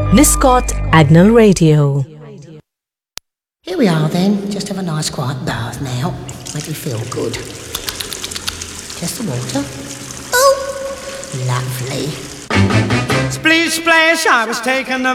Niscot Agnel Radio. Here we are then, just have a nice quiet bath now, make you feel good. Just the water. Oh, lovely. Splish splash, I was taking a